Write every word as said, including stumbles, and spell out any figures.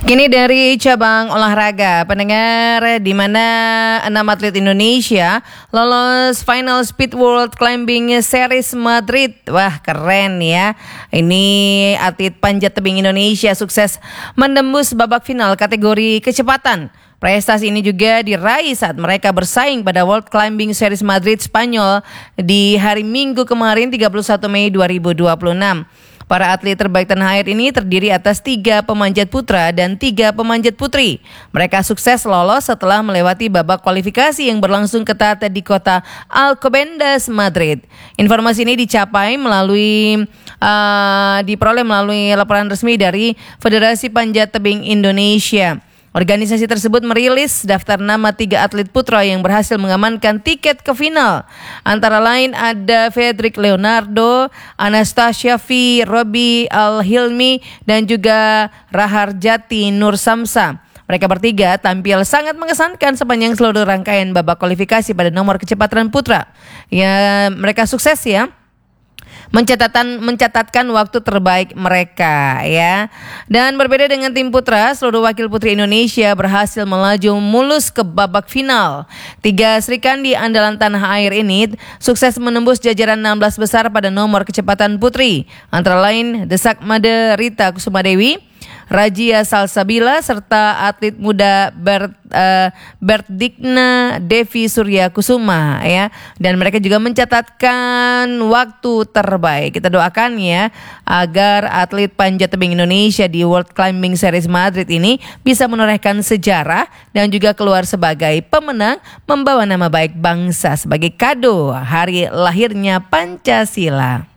Kini dari cabang olahraga, pendengar, di mana enam atlet Indonesia lolos final Speed World Climbing Series Madrid. Wah, keren ya. Ini atlet panjat tebing Indonesia sukses menembus babak final kategori kecepatan. Prestasi ini juga diraih saat mereka bersaing pada World Climbing Series Madrid, Spanyol di hari Minggu kemarin tiga puluh satu Mei dua ribu dua puluh enam. Para atlet terbaik tanah air ini terdiri atas tiga pemanjat putra dan tiga pemanjat putri. Mereka sukses lolos setelah melewati babak kualifikasi yang berlangsung ketat di kota Alcobendas, Madrid. Informasi ini dicapai melalui uh, diperoleh melalui laporan resmi dari Federasi Panjat Tebing Indonesia. Organisasi tersebut merilis daftar nama tiga atlet putra yang berhasil mengamankan tiket ke final. Antara lain ada Fedrik Leonardo, Anastasia V, Robi Al-Hilmi, dan juga Raharjati Nur Samsa. Mereka bertiga tampil sangat mengesankan sepanjang seluruh rangkaian babak kualifikasi pada nomor kecepatan putra. Ya, mereka sukses ya. Mencatatkan mencatatkan waktu terbaik mereka ya. Dan berbeda dengan tim putra, seluruh wakil putri Indonesia berhasil melaju mulus ke babak final. Tiga Srikandi andalan tanah air ini sukses menembus jajaran enam belas besar pada nomor kecepatan putri. Antara lain Desak Made Rita Kusumadewi, Rajia Salsabila, serta atlet muda Bert, uh, Bertdikna Devi Surya Kusuma ya. Dan mereka juga mencatatkan waktu terbaik. Kita doakan ya agar atlet panjat tebing Indonesia di World Climbing Series Madrid ini bisa menorehkan sejarah dan juga keluar sebagai pemenang, membawa nama baik bangsa sebagai kado hari lahirnya Pancasila.